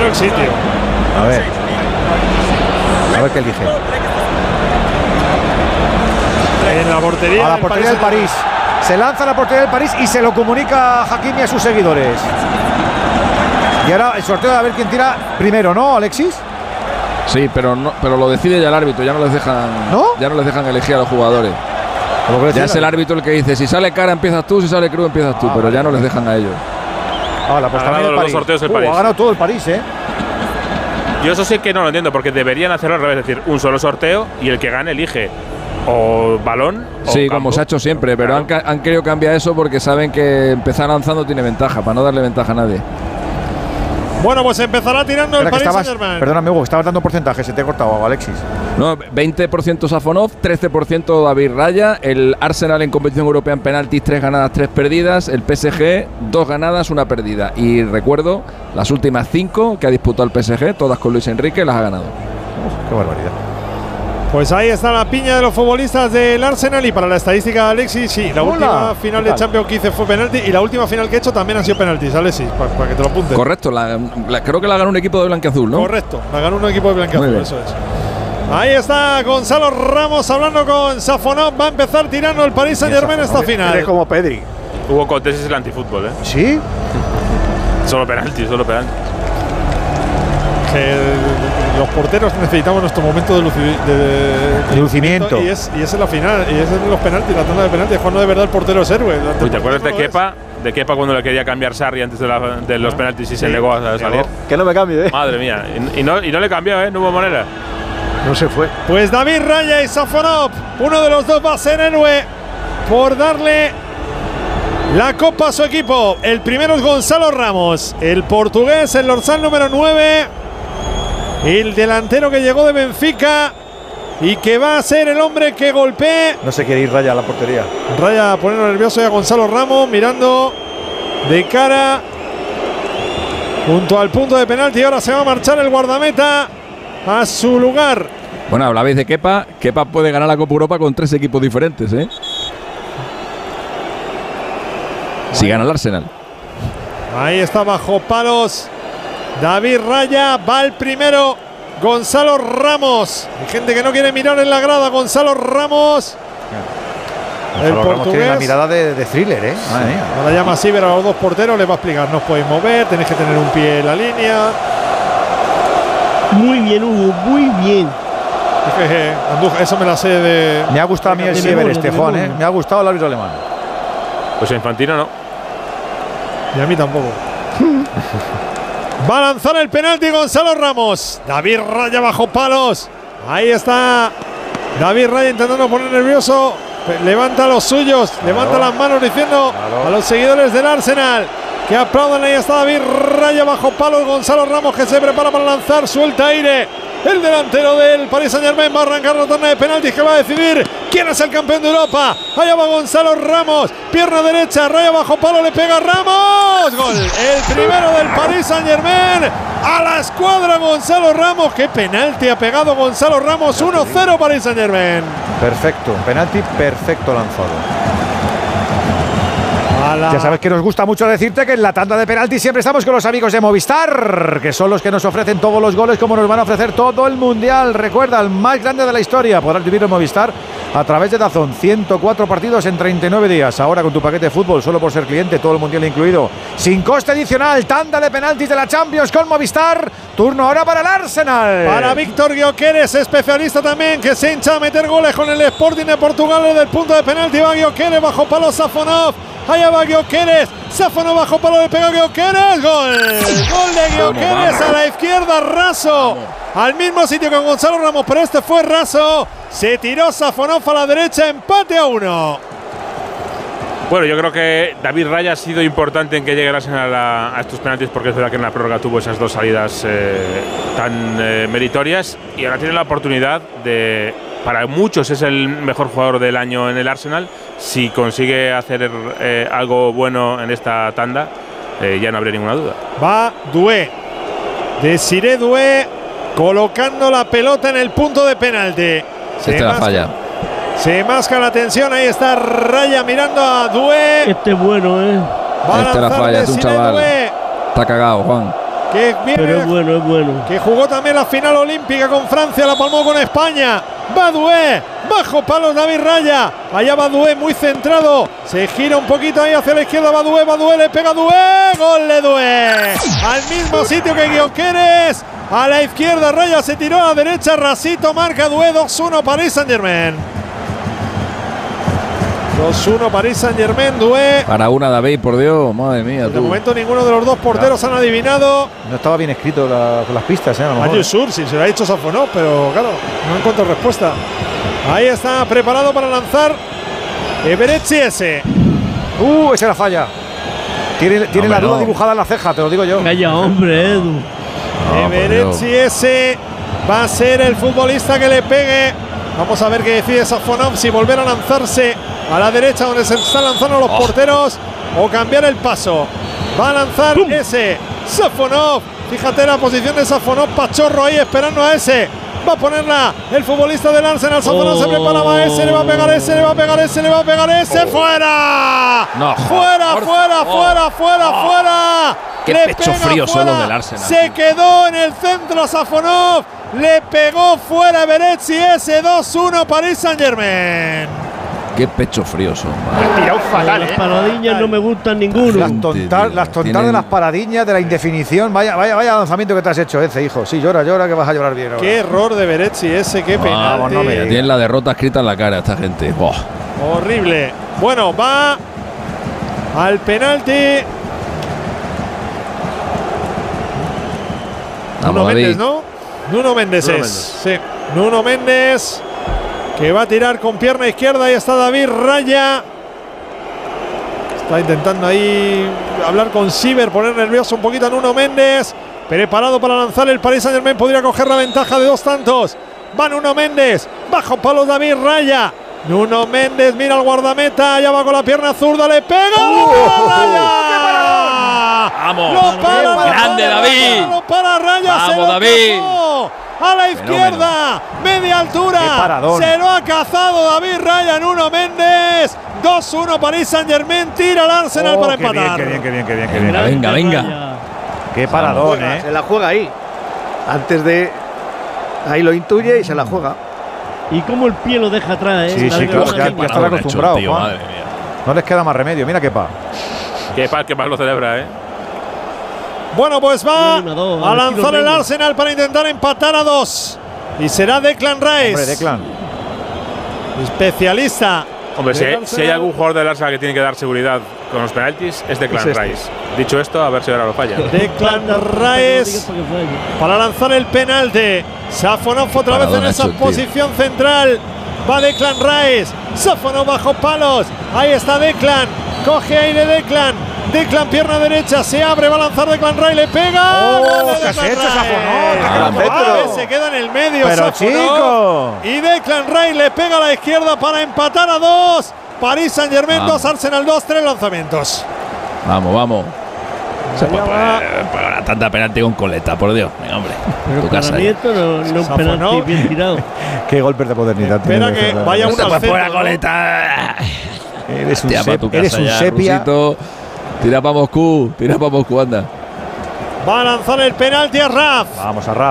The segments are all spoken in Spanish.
el sitio. A ver qué elige. En la portería. A la portería del París. Se lanza a la portería del París y se lo comunica a Hakimi a sus seguidores. Y ahora el sorteo de a ver quién tira primero, ¿no, Alexis? Sí, pero lo decide ya el árbitro, ya no les dejan elegir a los jugadores. Ya es el árbitro el que dice, si sale cara empiezas tú, si sale cruz empiezas tú, pero ya no les dejan a ellos. Pues ha ganado los sorteos el París. Ha ganado todo el París, ¿eh? Yo eso sí que no lo entiendo, porque deberían hacerlo al revés, es decir, un solo sorteo y el que gane elige o balón o sí, campo. como se ha hecho siempre, pero han querido cambiar eso porque saben que empezar lanzando tiene ventaja, para no darle ventaja a nadie. Bueno, pues empezará tirando el Paris Saint-Germain. Perdóname, Hugo, estabas dando porcentaje, se te ha cortado, Alexis. No, 20% Safonov, 13% David Raya, el Arsenal en competición europea en penaltis, 3 ganadas, 3 perdidas, el PSG, 2 ganadas, 1 perdida. Y recuerdo, las últimas 5 que ha disputado el PSG, todas con Luis Enrique, las ha ganado. Qué barbaridad. Pues ahí está la piña de los futbolistas del Arsenal. Y para la estadística de Alexis, sí, la última final de Champions que hice fue penalti. Y la última final que he hecho también han sido penaltis, Alexis, para que te lo apuntes. Correcto, creo que la ganó un equipo de blanqueazul, ¿no? Correcto, la ganó un equipo de blanqueazul, eso es. Ahí está Gonzalo Ramos hablando con Safonov. Va a empezar tirando el Paris Saint-Germain esta final. Es como Pedri. Hugo Cortés es el antifútbol, ¿eh? ¿Sí? Solo penaltis. Los porteros necesitamos nuestro momento de lucimiento. Y es en la final, y es en los penaltis, la tanda de penaltis. Cuando de verdad el portero es héroe. ¿Te acuerdas de Kepa? De Kepa cuando le quería cambiar Sarri antes de los penaltis y se negó a salir. Que no me cambie, ¿eh? Madre mía. Y no le cambió, ¿eh? No hubo manera. No se fue. Pues David Raya y Safonov, uno de los dos va a ser héroe por darle la copa a su equipo. El primero es Gonzalo Ramos, el portugués, el dorsal número 9. El delantero que llegó de Benfica y que va a ser el hombre que golpee. No se quiere ir Raya a la portería. Raya poniendo nervioso a Gonzalo Ramos, mirando de cara junto al punto de penalti. Ahora se va a marchar el guardameta a su lugar. Bueno, hablabais de Kepa. Kepa puede ganar la Copa Europa con 3 equipos diferentes, ¿eh? Si gana el Arsenal. Ahí está bajo palos David Raya, va el primero Gonzalo Ramos. Hay gente que no quiere mirar en la grada. Gonzalo Ramos. El portugués tiene la mirada de thriller, ¿eh? Madre mía. Ahora llama Siever a los dos porteros, les va a explicar. No os podéis mover, tenéis que tener un pie en la línea. Muy bien, Hugo, muy bien. Andújar, eso me la sé de. Me ha gustado a mí el Siever Juan, ¿eh? Me ha gustado el árbitro alemán. Pues Infantino no. Y a mí tampoco. Va a lanzar el penalti Gonzalo Ramos. David Raya bajo palos. Ahí está David Raya intentando poner nervioso. Levanta los suyos, levanta las manos diciendo a los seguidores del Arsenal que aplaudan. Ahí está David Raya bajo palos. Gonzalo Ramos que se prepara para lanzar, suelta aire. El delantero del Paris Saint-Germain va a arrancar la tanda de penaltis que va a decidir quién es el campeón de Europa. Allá va Gonzalo Ramos, pierna derecha, Raya bajo palo, le pega Ramos. Gol, el primero del Paris Saint-Germain. A la escuadra Gonzalo Ramos. Qué penalti ha pegado Gonzalo Ramos. 1-0 Paris Saint-Germain. Perfecto, penalti perfecto lanzado. Ya sabes que nos gusta mucho decirte que en la tanda de penaltis siempre estamos con los amigos de Movistar, que son los que nos ofrecen todos los goles, como nos van a ofrecer todo el Mundial. Recuerda, el más grande de la historia. Podrás vivirlo en Movistar a través de DAZN. 104 partidos en 39 días. Ahora con tu paquete de fútbol, solo por ser cliente, todo el Mundial incluido, sin coste adicional. Tanda de penaltis de la Champions con Movistar. Turno ahora para el Arsenal. Para Víctor Gyökeres, especialista también, que se hincha a meter goles con el Sporting de Portugal desde el punto de penalti. Va Gyökeres bajo palo Safonov. Allá va Gyökeres, Safonov bajo palo, le pega Gyökeres, gol. Gol de Gyökeres a la izquierda, raso. Al mismo sitio que Gonzalo Ramos, pero este fue raso. Se tiró Safonov a la derecha, empate a 1. Bueno, yo creo que David Raya ha sido importante en que llegue el Arsenal a estos penaltis, porque es verdad que en la prórroga tuvo esas dos salidas tan meritorias y ahora tiene la oportunidad de, para muchos es el mejor jugador del año en el Arsenal. Si consigue hacer algo bueno en esta tanda, ya no habría ninguna duda. Va Doué, Desiré Doué, colocando la pelota en el punto de penalti. La falla. Se masca la tensión, ahí está Raya mirando a Doué. Este es bueno, Va a la falla, es un chaval. Doué. Está cagado, Juan. que viene, pero es bueno. que jugó también la final olímpica con Francia, la palmó con España. Badué, bajo palos David Raya. Allá Badué muy centrado. Se gira un poquito ahí hacia la izquierda Badué. Badué le pega a Dué. Gol de Dué. Al mismo sitio que Gyökeres. A la izquierda Raya se tiró a la derecha. Rasito marca Dué. 2-1 Paris Saint-Germain. 2-1 Paris Saint-Germain, Dué. Para una, David, por Dios, madre mía. De momento ninguno de los dos porteros han adivinado. No estaba bien escrito con las pistas, a lo mejor. Ayusur, si se lo ha dicho Safonov, pero claro, no encuentro respuesta. Ahí está, preparado para lanzar Eberechiese. Esa era falla. Tiene la duda dibujada en la ceja, te lo digo yo. Calla, hombre, Edu. Eberechiese va a ser el futbolista que le pegue. Vamos a ver qué decide Safonov, si volver a lanzarse a la derecha donde se están lanzando los porteros o cambiar el paso. Va a lanzar ese Safonov. Fíjate la posición de Safonov, Pachorro ahí esperando a ese. Va a ponerla el futbolista del Arsenal. Safonov se prepara, va ese, le va a pegar ese, le va a pegar ese, le va a pegar ese. ¡Fuera! No, ¡Fuera! Qué Le pecho pega frío fuera. son los del Arsenal. Se quedó en el centro Safonov. Le pegó fuera Eberechiese. 2-1 Paris Saint-Germain. Qué pecho frío son. Ha tirado fatal, Las paradiñas no me gustan ninguno. Las tontas de las paradiñas, de la indefinición. Vaya lanzamiento que te has hecho, hijo. Sí, llora, que vas a llorar bien ahora. Qué error de Eberechiese, qué penalti. no me digas. Tienen la derrota escrita en la cara esta gente. Buah. Horrible. Bueno, va al penalti. Nuno Méndez, ¿no? Nuno Méndez es. Sí. Nuno Méndez, que va a tirar con pierna izquierda. Ahí está David Raya. Está intentando ahí hablar con Siever, poner nervioso un poquito a Nuno Méndez. Preparado para lanzar el Paris Saint-Germain. Podría coger la ventaja de 2 tantos. Va Nuno Méndez. Bajo palos David Raya. Nuno Méndez mira al guardameta. Ya va con la pierna zurda. Le pega. Vamos. Lo para, grande David. Lo para Raya. Vamos, David. A la izquierda, media altura. Se lo ha cazado David Raya. Nuno Méndez. 2-1 Paris Saint-Germain. Tira al Arsenal para empatar. Qué bien. Venga. Qué paradón, Se la juega ahí. Antes de. Ahí lo intuye y se la juega. Y cómo el pie lo deja atrás, Sí, claro, ya están acostumbrados. No les queda más remedio. Mira Kepa. Kepa lo celebra, Bueno, pues va a lanzar el Arsenal para intentar empatar a 2. Y será Declan Rice. Hombre, Declan. Especialista. Hombre, si hay algún jugador del Arsenal que tiene que dar seguridad con los penaltis, es Declan Rice. Dicho esto, a ver si ahora lo falla. Declan Rice para lanzar el penalti. Safonov otra vez en esa posición central. Va Declan Rice. Safonov bajo palos. Ahí está Declan. Coge aire Declan. Declan pierna derecha. Se abre. Va a lanzar Declan Rice. Le pega. ¿Qué has hecho, Safonov? Se queda en el medio. Pero chico. Y Declan Rice le pega a la izquierda para empatar a 2. Paris Saint-Germain 2, Arsenal 2, 3 lanzamientos. Vamos. Se puede poner tanta penalti con coleta, por Dios. Venga, hombre. Pero tu para casa mí esto no es un penalti bien tirado. Qué golpes de modernidad. Espera que vaya uno al centro. Coleta. Eres un sepia. Tira para Moscú, anda. Va a lanzar el penalti a Raf. Vamos a Raf.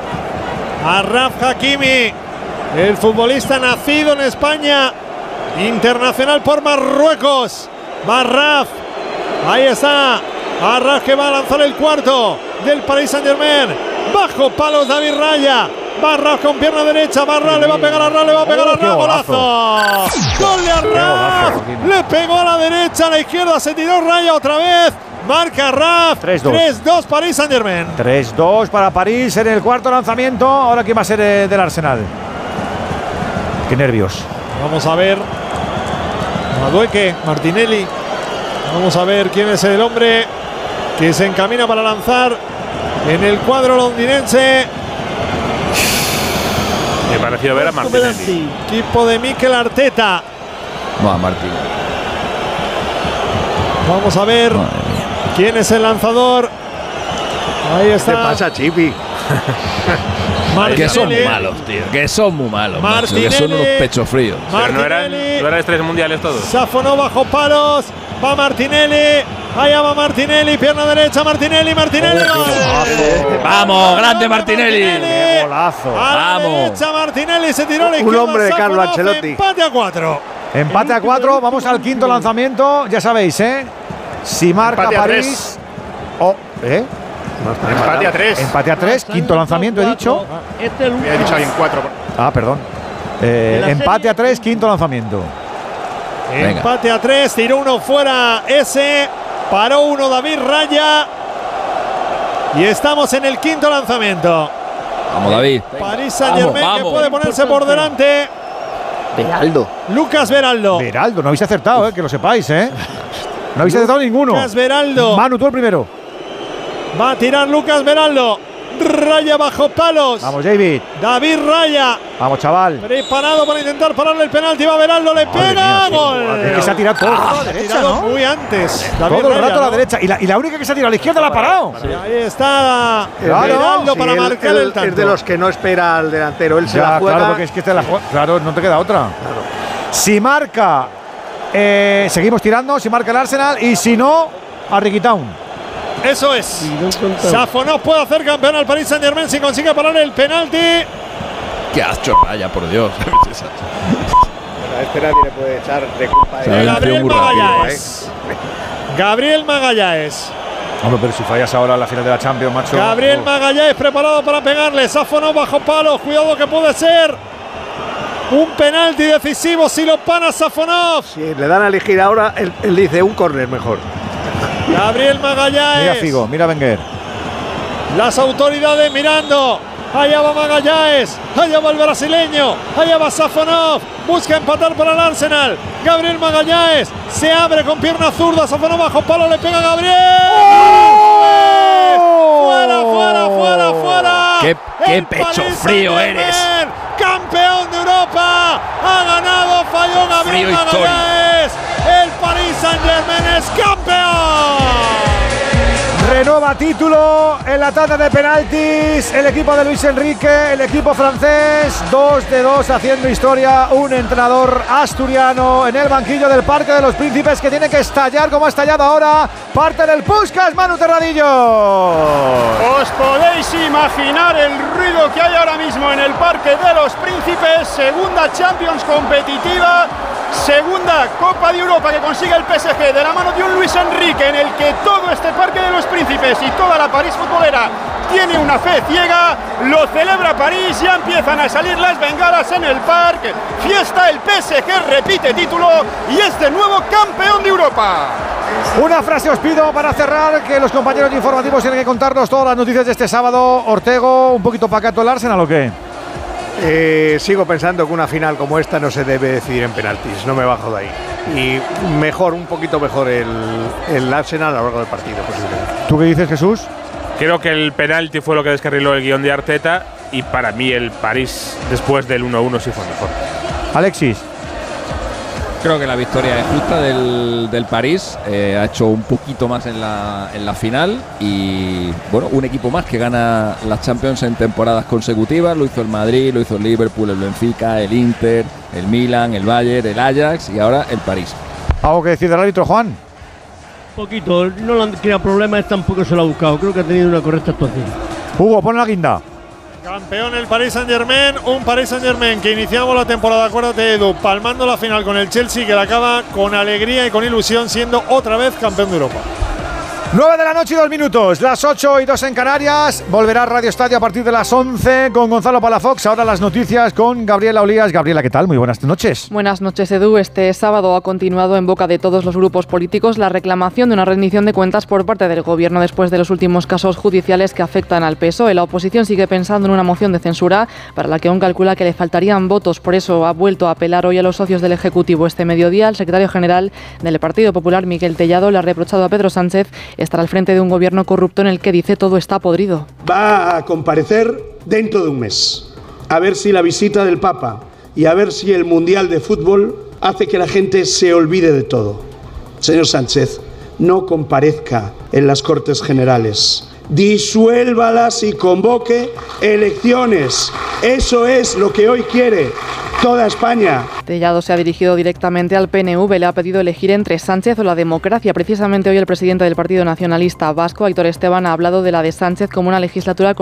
A Raf Hakimi, el futbolista nacido en España, internacional por Marruecos. Va Raf. Ahí está. A Raf que va a lanzar el cuarto del Paris Saint-Germain. Bajo palos David Raya. Va Raf con pierna derecha. Va Raf, le va a pegar a Raf, le va a pegar a Raf. ¡Golazo! ¡Gol de Raf! Le pegó a la derecha, a la izquierda. Se tiró Raya otra vez. Marca Raf. 3-2 Paris Saint-Germain. 3-2 para París en el cuarto lanzamiento. Ahora quién va a ser del Arsenal. Qué nervios. Vamos a ver. Madueque, Martinelli. Vamos a ver quién es el hombre que se encamina para lanzar en el cuadro londinense. Me pareció ver a Martinelli. Equipo de Mikel Arteta. Va, Martín. Vamos a ver quién es el lanzador. Ahí está. ¿Qué pasa, Chipi? Que son muy malos, tío. Que son muy malos. Macho, que son unos pechos fríos. Pero no eran estrellas mundiales todos. Safonov bajo palos. Va Martinelli. Allá va Martinelli, pierna derecha, Martinelli. ¡Vamos, grande Martinelli! ¡Qué golazo! A la Vamos. derecha, Martinelli se tiró a la izquierda. Un hombre de Carlo Safonov, Ancelotti. Empate a 4. Empate a 4, vamos al quinto lanzamiento. Ya sabéis, si marca Empate a París. Empate a 3. Empate a 3, quinto lanzamiento, he dicho. Este es el He dicho último. alguien 4. Perdón. la Empate serie- a 3, quinto lanzamiento. Venga. Empate a 3, tiró uno fuera ese, paró uno David Raya. Y estamos en el quinto lanzamiento. Vamos, David. París Saint-Germain que puede ponerse por delante. Beraldo. Lucas Beraldo. Beraldo, no habéis acertado, que lo sepáis, No habéis acertado ninguno. Lucas Beraldo. Manu, tú el primero. Va a tirar Lucas Beraldo. Raya bajo palos. Vamos, David. David Raya. Vamos, chaval. Preparado para intentar pararle el penalti. Va Beraldo, le pega. Gol. Es que se ha tirado todo el rato a la Se ha derecha, tirado ¿no? muy antes. David Todo el Raya, rato a la ¿no? derecha. Y la única que se ha tirado a la izquierda la ha parado. Y ahí está Claro. Beraldo Sí, para él- marcar él el tanto. es de los que no espera al delantero. Él se Ya, la juega. claro, porque es que te la claro, no te queda otra. Si marca, seguimos tirando. Si marca el Arsenal y si no, a Ricky Town. Eso es. Y no contaba. Safonov puede hacer campeón al Paris Saint-Germain si consigue parar el penalti. ¡Qué asco, Raya, por Dios! A este nadie le puede echar de culpa. Se ha vencido Gabriel muy rápido, Magallanes. Gabriel Magallanes. Hombre, pero si fallas ahora en la final de la Champions, macho. Gabriel Magallanes preparado para pegarle. Safonov bajo palos. Cuidado que puede ser un penalti decisivo si lo para Safonov. Si le dan a elegir ahora, él dice un córner mejor. Gabriel Mira Magallanes. Figo, mira Wenger. Las autoridades mirando. Allá va Magallanes. Allá va el brasileño. Allá va Safonov. Busca empatar para el Arsenal. Gabriel Magallanes. Se abre con pierna zurda. Safonov bajo palo. Le pega a Gabriel. ¡Fuera! ¡Qué El pecho Paris frío Saint-Germain, eres! ¡Campeón de Europa! ¡Ha ganado! ¡Falló Gabriel Frío y Magallanes! ¡El Paris Saint-Germain es campeón! Renueva título en la tanda de penaltis. El equipo de Luis Enrique, el equipo francés. 2-2 haciendo historia. Un entrenador asturiano en el banquillo del Parque de los Príncipes que tiene que estallar como ha estallado ahora. Parte del Puskás, Manu Terradillo. ¿Os podéis imaginar el ruido que hay ahora mismo en el Parque de los Príncipes? Segunda Champions competitiva, segunda Copa de Europa que consigue el PSG de la mano de un Luis Enrique en el que todo este Parque de los Príncipes y toda la París futbolera tiene una fe ciega. Lo celebra París, ya empiezan a salir las bengalas en el parque. Fiesta, el PSG repite título y es de nuevo campeón de Europa. Una frase os pido para cerrar, que los compañeros de informativos tienen que contarnos todas las noticias de este sábado. Ortego, ¿un poquito pacato el Arsenal o qué? Sigo pensando que una final como esta no se debe decidir en penaltis. No me bajo de ahí. Y un poquito mejor el Arsenal a lo largo del partido, posiblemente. ¿Tú qué dices, Jesús? Creo que el penalti fue lo que descarriló el guión de Arteta y para mí el París después del 1-1 sí fue mejor. Alexis. Creo que la victoria es justa del París. Ha hecho un poquito más en la final y bueno, un equipo más que gana las Champions en temporadas consecutivas. Lo hizo el Madrid, lo hizo el Liverpool, el Benfica, el Inter, el Milan, el Bayern, el Ajax y ahora el París. ¿Algo que decir del árbitro, Juan? Poquito, no le han creado problemas, tampoco se lo ha buscado. Creo que ha tenido una correcta actuación. Hugo, pon la guinda. Campeón el Paris Saint-Germain, un Paris Saint-Germain que iniciamos la temporada, acuérdate Edu, palmando la final con el Chelsea, que la acaba con alegría y con ilusión siendo otra vez campeón de Europa. 9 de la noche y 2 minutos, las 8:02 en Canarias. Volverá Radio Estadio a partir de las 11 con Gonzalo Palafox. Ahora las noticias con Gabriela Olías. Gabriela, ¿qué tal? Muy buenas noches. Buenas noches, Edu. Este sábado ha continuado en boca de todos los grupos políticos la reclamación de una rendición de cuentas por parte del Gobierno después de los últimos casos judiciales que afectan al PSOE. La oposición sigue pensando en una moción de censura para la que aún calcula que le faltarían votos. Por eso ha vuelto a apelar hoy a los socios del Ejecutivo. Este mediodía, el secretario general del Partido Popular, Miguel Tellado, le ha reprochado a Pedro Sánchez estar al frente de un gobierno corrupto en el que dice todo está podrido. Va a comparecer dentro de un mes, a ver si la visita del Papa y a ver si el Mundial de Fútbol hace que la gente se olvide de todo. Señor Sánchez, no comparezca en las Cortes Generales. disuélvalas y convoque elecciones. Eso es lo que hoy quiere toda España. Tellado se ha dirigido directamente al PNV, le ha pedido elegir entre Sánchez o la democracia. Precisamente hoy el presidente del Partido Nacionalista Vasco, Aitor Esteban, ha hablado de la de Sánchez como una legislatura